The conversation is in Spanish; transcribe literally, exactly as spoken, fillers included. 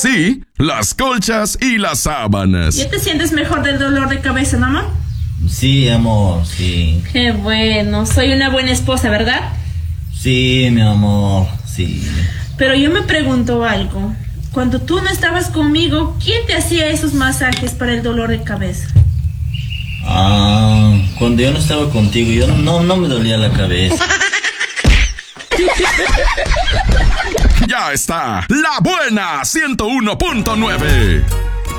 sí, las colchas y las sábanas. ¿Ya te sientes mejor del dolor de cabeza, mamá? Sí, amor, sí. Qué bueno, soy una buena esposa, ¿verdad? Sí, mi amor, sí. Pero yo me pregunto algo. Cuando tú no estabas conmigo, ¿quién te hacía esos masajes para el dolor de cabeza? Ah, cuando yo no estaba contigo, yo no, no me dolía la cabeza. Ya está, La Buena ciento uno punto nueve.